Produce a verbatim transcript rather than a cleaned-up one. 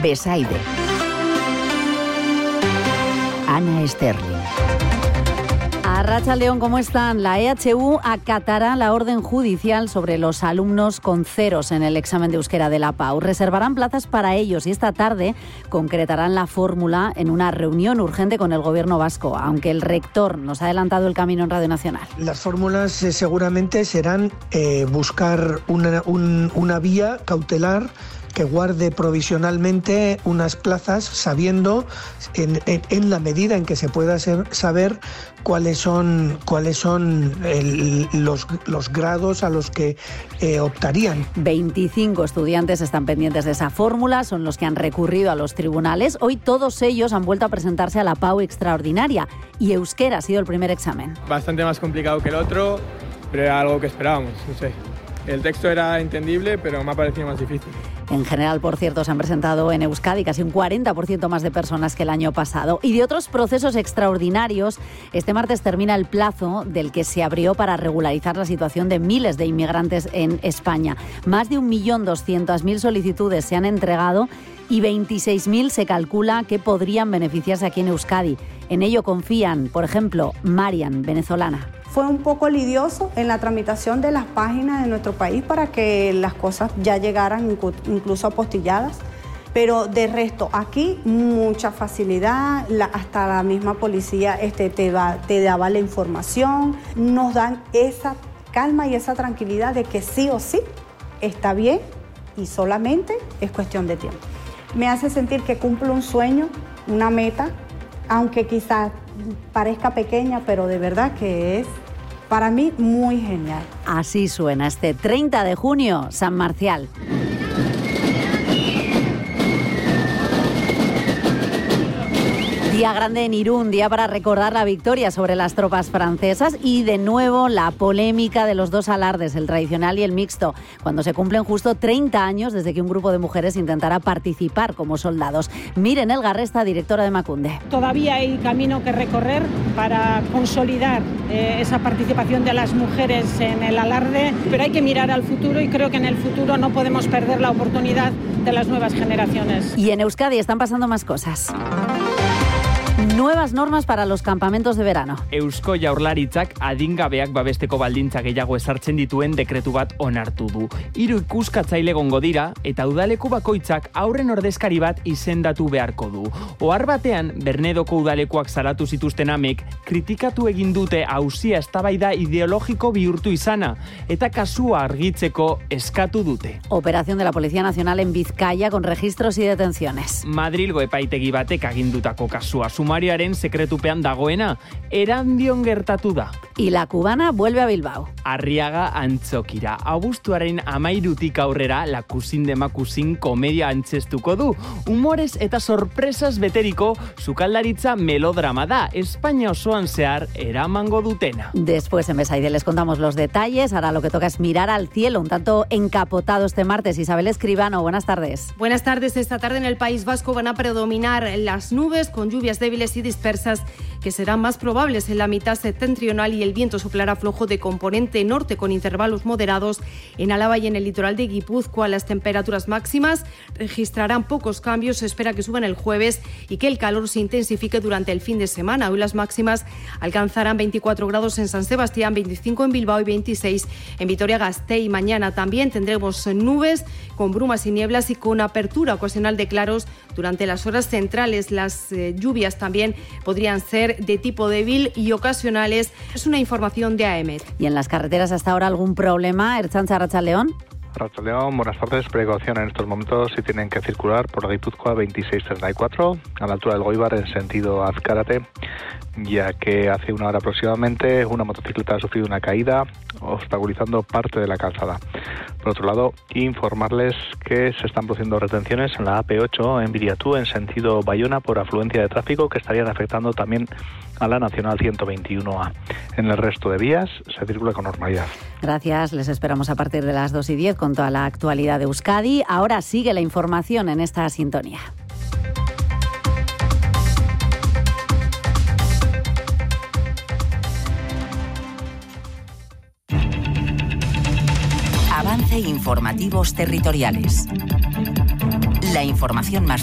Besaide. Ana Sterling. Arratsaldeon, ¿cómo están? La E H U acatará la orden judicial sobre los alumnos con ceros en el examen de euskera de la P A U. Reservarán plazas para ellos y esta tarde concretarán la fórmula en una reunión urgente con el Gobierno vasco, aunque el rector nos ha adelantado el camino en Radio Nacional. Las fórmulas eh, seguramente serán eh, buscar una, un, una vía cautelar que guarde provisionalmente unas plazas, sabiendo en, en, en la medida en que se pueda ser, saber cuáles son cuáles son el, los, los grados a los que eh, optarían. veinticinco estudiantes están pendientes de esa fórmula, son los que han recurrido a los tribunales. Hoy todos ellos han vuelto a presentarse a la P A U extraordinaria y euskera ha sido el primer examen. Bastante más complicado que el otro, pero era algo que esperábamos, no sé. El texto era entendible, pero me ha parecido más difícil. En general, por cierto, se han presentado en Euskadi casi un cuarenta por ciento más de personas que el año pasado. Y de otros procesos extraordinarios, este martes termina el plazo del que se abrió para regularizar la situación de miles de inmigrantes en España. Más de un millón doscientas mil solicitudes se han entregado y veintiséis mil se calcula que podrían beneficiarse aquí en Euskadi. En ello confían, por ejemplo, Marian, venezolana. Fue un poco lidioso en la tramitación de las páginas de nuestro país para que las cosas ya llegaran incluso apostilladas, pero de resto aquí mucha facilidad, la, hasta la misma policía este, te, va, te daba la información, nos dan esa calma y esa tranquilidad de que sí o sí está bien y solamente es cuestión de tiempo. Me hace sentir que cumplo un sueño, una meta, aunque quizás parezca pequeña, pero de verdad que es para mí muy genial. Así suena este treinta de junio, San Marcial. Día grande en Irún, día para recordar la victoria sobre las tropas francesas y de nuevo la polémica de los dos alardes, el tradicional y el mixto, cuando se cumplen justo treinta años desde que un grupo de mujeres intentara participar como soldados. Miren Elgarresta, directora de Emakunde. Todavía hay camino que recorrer para consolidar eh, esa participación de las mujeres en el alarde, pero hay que mirar al futuro y creo que en el futuro no podemos perder la oportunidad de las nuevas generaciones. Y en Euskadi están pasando más cosas. Nuevas normas para los campamentos de verano. Eusko Jaurlaritzak adingabeak babesteko baldintza gehiago ezartzen dituen dekretu bat onartu du. Hiru ikuskatzaile egongo dira eta udaleku bakoitzak aurren ordezkari bat izendatu beharko du. Ohar batean Bernedoko udalekuak salatu zituzten amek kritikatu egin dute auzia eztabaida ideologiko bihurtu izana eta kasua argitzeko eskatu dute. Operación de la Policía Nacional en Bizkaia con registros y detenciones. Madrilgo epaitegi batek agindutako kasua sumariaren sekretupean dagoena, Erandion gertatu da. Y la cubana vuelve a Bilbao. Arriaga Antzokira. Abuztuaren amairutik aurrera, la Cousin de Macusin komedia antzestuko du. Humores eta sorpresas beteriko sukaldaritza melodrama da. Espainia osoan zehar eramango dutena. Después en Besaide les contamos los detalles. Ahora lo que toca es mirar al cielo, un tanto encapotado este martes. Isabel Escribano, buenas tardes. Buenas tardes. Esta tarde en el País Vasco van a predominar las nubes con lluvias débiles y dispersas que serán más probables en la mitad septentrional y el viento soplará flojo de componente norte con intervalos moderados en Álava y en el litoral de Guipúzcoa. Las temperaturas máximas registrarán pocos cambios. Se espera que suban el jueves y que el calor se intensifique durante el fin de semana. Hoy las máximas alcanzarán veinticuatro grados en San Sebastián, veinticinco en Bilbao y veintiséis en Vitoria-Gasteiz. Mañana también tendremos nubes con brumas y nieblas y con apertura ocasional de claros durante las horas centrales. Las eh, lluvias también podrían ser de tipo débil y ocasionales. Es una información de A E M E T. ¿Y en las carreteras hasta ahora algún problema? Ertzaintza, Arratsaldeon. Arratsaldeon, buenas tardes. Precaución en estos momentos si tienen que circular por Guipúzcoa veintiséis treinta y cuatro a la altura del Goibar en sentido Azcárate, ya que hace una hora aproximadamente una motocicleta ha sufrido una caída obstaculizando parte de la calzada. Por otro lado, informarles que se están produciendo retenciones en la A P ocho en Viriatú en sentido Bayona por afluencia de tráfico que estarían afectando también a la Nacional ciento veintiuno A. En el resto de vías se circula con normalidad. Gracias, les esperamos a partir de las dos y diez con toda la actualidad de Euskadi. Ahora sigue la información en esta sintonía. Avance informativos territoriales. La información más